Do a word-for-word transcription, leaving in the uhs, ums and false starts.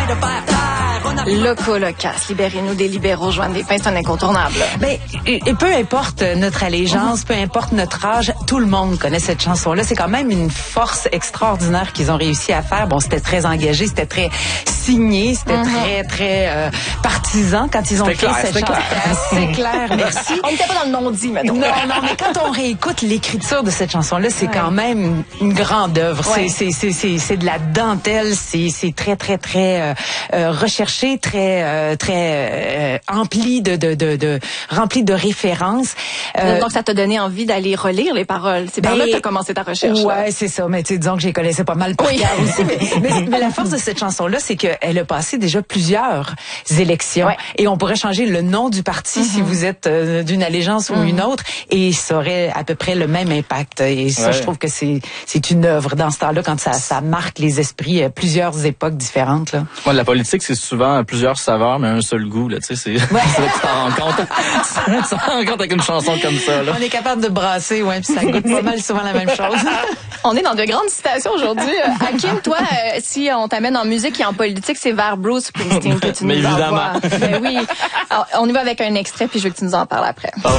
Loco Locas, libérez-nous des libéraux, Joanne Despins, c'est un incontournable. Ben, et peu importe notre allégeance, peu importe notre âge, tout le monde connaît cette chanson-là. C'est quand même une force extraordinaire qu'ils ont réussi à faire. Bon, c'était très engagé, c'était très signé, c'était mm-hmm. très, très euh, partisan quand ils ont fait cette chanson. C'est clair, merci. On n'était pas dans le non-dit, maintenant. Non, non, mais quand on réécoute l'écriture de cette chanson-là, c'est ouais. quand même une grande œuvre. Ouais. C'est, c'est, c'est, c'est de la dentelle, c'est, c'est très, très, très euh, euh, recherché, très, euh, très euh, empli de, de, de, de, rempli de références. Euh, Donc, ça t'a donné envie d'aller relire les paroles. C'est par ben, là que t'as commencé ta recherche. Ouais, là. C'est ça. Mais tu sais, disons que j'ai connaissais pas mal par oui. cœur aussi. Mais, mais, mais la force de cette chanson-là, c'est qu'elle a passé déjà plusieurs élections. Ouais. Et on pourrait changer le nom du parti mm-hmm. si vous êtes euh, d'une allégeance mm-hmm. ou une autre, et ça aurait à peu près le même impact. Et ça, ouais. je trouve que c'est c'est une œuvre dans ce temps-là, quand ça, ça marque les esprits, euh, plusieurs époques différentes. Là. Ouais, la politique, c'est souvent plusieurs saveurs, mais un seul goût. Là, tu sais, c'est, ouais. c'est là que tu t'en rends compte. tu t'en rends compte avec une chanson comme ça. Là. On est capable de brasser, ouais, puis ça goûte pas mal souvent la même chose. On est dans de grandes citations aujourd'hui. Hakim, toi, euh, si on t'amène en musique et en politique, c'est vers Bruce Springsteen que tu mais nous évidemment. envoies. Mais oui. Alors, on y va avec un extrait, puis je veux que tu nous en parles après. Oh.